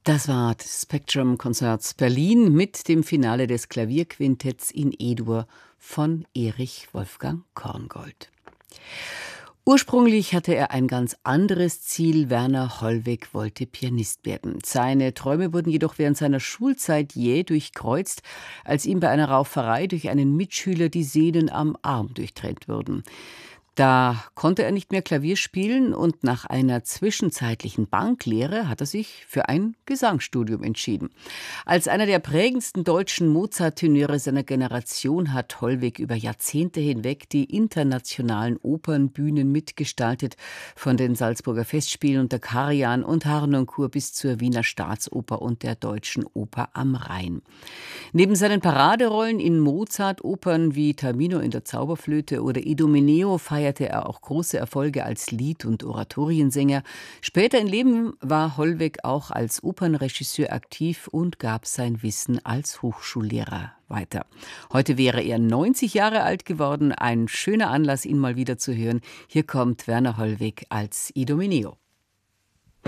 Das war das Spectrum Concerts Berlin mit dem Finale des Klavierquintetts in E-Dur von Erich Wolfgang Korngold. Ursprünglich hatte er ein ganz anderes Ziel. Werner Hollweg wollte Pianist werden. Seine Träume wurden jedoch während seiner Schulzeit jäh durchkreuzt, als ihm bei einer Rauferei durch einen Mitschüler die Sehnen am Arm durchtrennt wurden. Da konnte er nicht mehr Klavier spielen und nach einer zwischenzeitlichen Banklehre hat er sich für ein Gesangsstudium entschieden. Als einer der prägendsten deutschen Mozart-Tenöre seiner Generation hat Hollweg über Jahrzehnte hinweg die internationalen Opernbühnen mitgestaltet, von den Salzburger Festspielen unter Karajan und Harnoncourt bis zur Wiener Staatsoper und der Deutschen Oper am Rhein. Neben seinen Paraderollen in Mozart-Opern wie Tamino in der Zauberflöte oder Idomeneo feierte er auch große Erfolge als Lied- und Oratoriensänger. Später im Leben war Hollweg auch als Opernregisseur aktiv und gab sein Wissen als Hochschullehrer weiter. Heute wäre er 90 Jahre alt geworden. Ein schöner Anlass, ihn mal wieder zu hören. Hier kommt Werner Hollweg als Idomeneo.